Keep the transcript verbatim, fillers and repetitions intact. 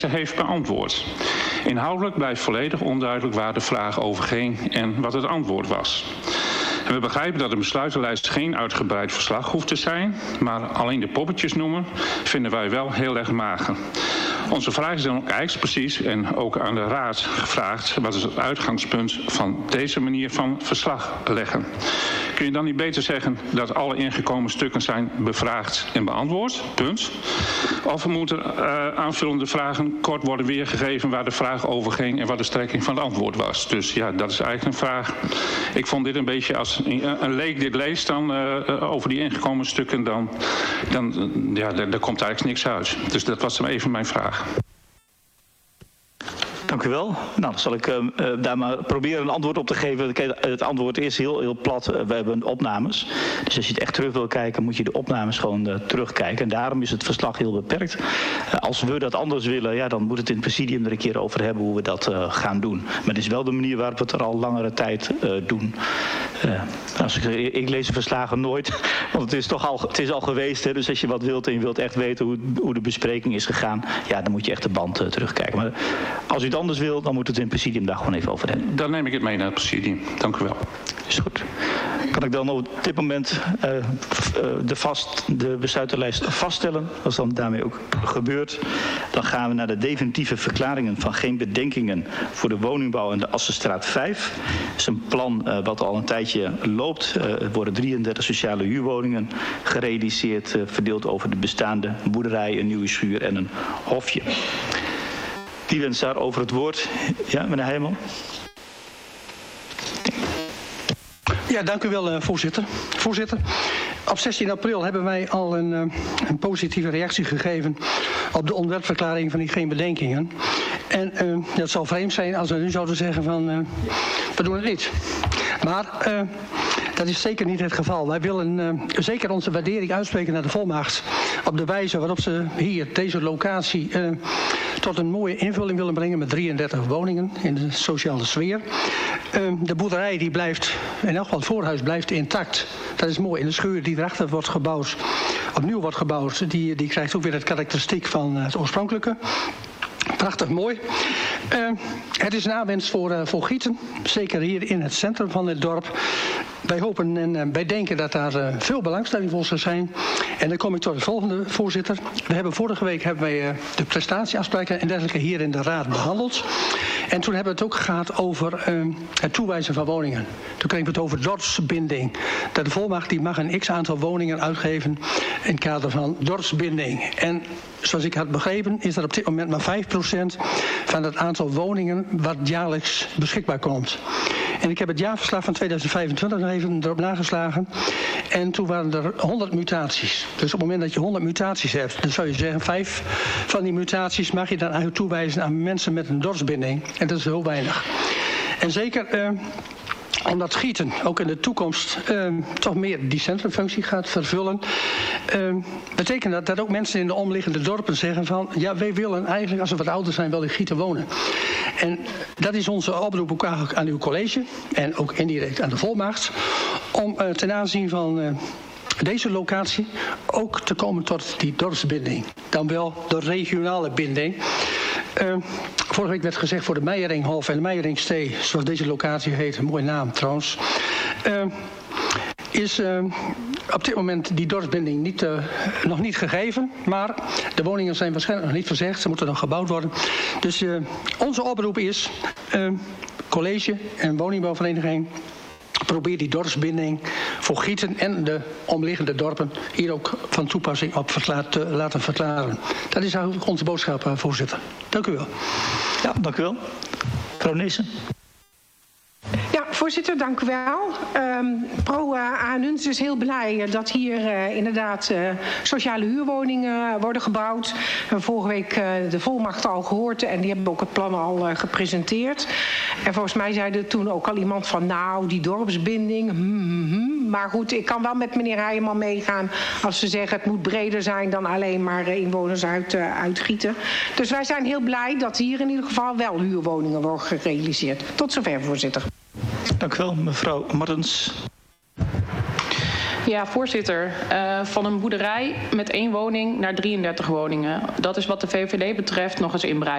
heeft beantwoord. Inhoudelijk blijft volledig onduidelijk waar de vraag over ging en wat het antwoord was. We begrijpen dat een besluitenlijst geen uitgebreid verslag hoeft te zijn, maar alleen de poppetjes noemen vinden wij wel heel erg mager. Onze vraag is dan ook eigenlijk precies en ook aan de Raad gevraagd: wat is het uitgangspunt van deze manier van verslag leggen? Kun je dan niet beter zeggen dat alle ingekomen stukken zijn bevraagd en beantwoord? Punt. Of moeten uh, aanvullende vragen kort worden weergegeven waar de vraag over ging en wat de strekking van het antwoord was. Dus ja, dat is eigenlijk een vraag. Ik vond dit een beetje als een, een leek dit leest dan uh, over die ingekomen stukken, dan, dan ja, daar, daar komt eigenlijk niks uit. Dus dat was even mijn vraag. Dank u wel. Nou, dan zal ik uh, daar maar proberen een antwoord op te geven. Het antwoord is heel, heel plat. We hebben opnames. Dus als je het echt terug wil kijken, moet je de opnames gewoon uh, terugkijken. En daarom is het verslag heel beperkt. Uh, als we dat anders willen, ja, dan moet het in het presidium er een keer over hebben hoe we dat uh, gaan doen. Maar het is wel de manier waarop we het er al langere tijd uh, doen. Uh, als ik, ik lees de verslagen nooit, want het is toch al, het is al geweest. Hè, dus als je wat wilt en je wilt echt weten hoe, hoe de bespreking is gegaan, ja, dan moet je echt de band uh, terugkijken. Maar als u het anders wil, dan moet het in het presidium daar gewoon even over hebben. Dan neem ik het mee naar het presidium. Dank u wel. Is goed. Kan ik dan op dit moment uh, de, vast, de besluitenlijst vaststellen? Als dan daarmee ook gebeurt, dan gaan we naar de definitieve verklaringen van geen bedenkingen voor de woningbouw in de Assenstraat vijf. Dat is een plan uh, wat al een tijdje loopt. Uh, er worden drieëndertig sociale huurwoningen gerealiseerd, uh, verdeeld over de bestaande boerderij, een nieuwe schuur en een hofje. Wie wenst daar over het woord? Ja, meneer Heijman. Ja, dank u wel, uh, voorzitter. Voorzitter, op zestien april hebben wij al een, uh, een positieve reactie gegeven op de ontwerpverklaring van die geen bedenkingen. En uh, dat zal vreemd zijn als we nu zouden zeggen van, uh, we doen het niet. Maar uh, dat is zeker niet het geval. Wij willen uh, zeker onze waardering uitspreken naar de volmacht op de wijze waarop ze hier, deze locatie, uh, tot een mooie invulling willen brengen met drieëndertig woningen in de sociale sfeer. Uh, de boerderij die blijft, in elk geval het voorhuis blijft intact. Dat is mooi. En de schuur die erachter wordt gebouwd, opnieuw wordt gebouwd, die, die krijgt ook weer het karakteristiek van uh, het oorspronkelijke. Prachtig mooi. Uh, het is een aanwinst voor, uh, voor Gieten, zeker hier in het centrum van het dorp. Wij hopen en uh, wij denken dat daar uh, veel belangstelling voor zal zijn. En dan kom ik tot het volgende, voorzitter. We hebben vorige week hebben wij uh, de prestatieafspraken en dergelijke hier in de raad behandeld. En toen hebben we het ook gehad over uh, het toewijzen van woningen. Toen kregen we het over dorpsbinding. Dat de volmacht die mag een x-aantal woningen uitgeven in het kader van dorpsbinding. En zoals ik had begrepen is dat op dit moment maar vijf procent van het aantal woningen wat jaarlijks beschikbaar komt. En ik heb het jaarverslag van tweeduizend vijfentwintig nog even erop nageslagen. En toen waren er honderd mutaties. Dus op het moment dat je honderd mutaties hebt, dan zou je zeggen, vijf van die mutaties mag je dan eigenlijk toewijzen aan mensen met een dorpsbinding. En dat is heel weinig. En zeker Uh, omdat Gieten ook in de toekomst uh, toch meer die centrumfunctie gaat vervullen, Uh, betekent dat dat ook mensen in de omliggende dorpen zeggen van, ja, wij willen eigenlijk als we wat ouder zijn wel in Gieten wonen. En dat is onze oproep ook eigenlijk aan uw college en ook indirect aan de volmacht, om uh, ten aanzien van uh, deze locatie ook te komen tot die dorpsbinding. Dan wel de regionale binding. Uh, vorige week werd gezegd voor de Meijeringhof en de Meijeringstee, zoals deze locatie heet, een mooie naam trouwens, uh, is uh, op dit moment die dorpsbinding niet, uh, nog niet gegeven. Maar de woningen zijn waarschijnlijk nog niet verzegd, ze moeten nog gebouwd worden. Dus uh, onze oproep is, uh, college en woningbouwvereniging, probeer die dorpsbinding voor Gieten en de omliggende dorpen hier ook van toepassing op te laten verklaren. Dat is eigenlijk onze boodschap, voorzitter. Dank u wel. Ja, dank u wel. Mevrouw Neesen. Ja, voorzitter, dank u wel. Um, Pro uh, Aanuns is heel blij uh, dat hier uh, inderdaad uh, sociale huurwoningen uh, worden gebouwd. We hebben vorige week uh, de volmacht al gehoord en die hebben ook het plan al uh, gepresenteerd. En volgens mij zei er toen ook al iemand van, nou, die dorpsbinding, hmm, hmm, hmm. Maar goed, ik kan wel met meneer Heijeman meegaan als ze zeggen het moet breder zijn dan alleen maar uh, inwoners uit, uh, uit Gieten. Dus wij zijn heel blij dat hier in ieder geval wel huurwoningen worden gerealiseerd. Tot zover, voorzitter. Dank u wel, mevrouw Martens. Ja, voorzitter. Uh, van een boerderij met één woning naar drieëndertig woningen. Dat is wat de V V D betreft nog eens inbreiding.